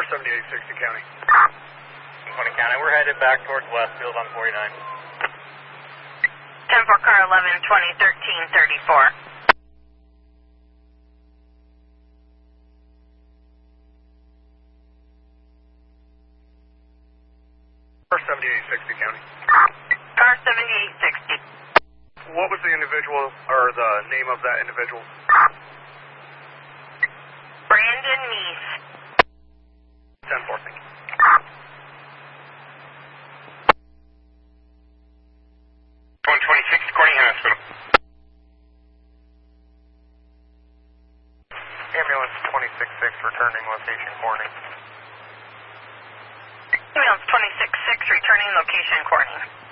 7860 County. 20 County, we're headed back towards Westfield on 49. 10-4 car 11, 2013, 34. Car 7860 County. Car 7860. What was the individual, or the name of that individual? Brandon Neese. 10-4, thank you. 126 Corning Hospital. Ambulance 266 returning location Corning. Ambulance 266 returning location Corning.